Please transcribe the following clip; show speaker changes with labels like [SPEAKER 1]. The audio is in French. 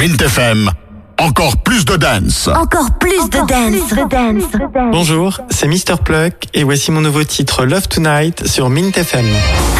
[SPEAKER 1] Mint FM, encore plus de dance.
[SPEAKER 2] Encore plus de dance.
[SPEAKER 3] Bonjour, c'est Mr. Pluck et voici mon nouveau titre Love Tonight sur Mint FM.